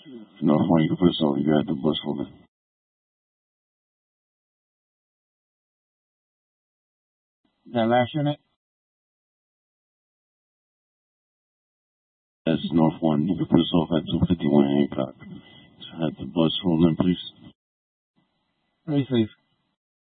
North One, you can put us over. You got the bus holding. That last unit? That's North One. You can put us off at 251 Hancock. So have the bus holding, please. Please leave.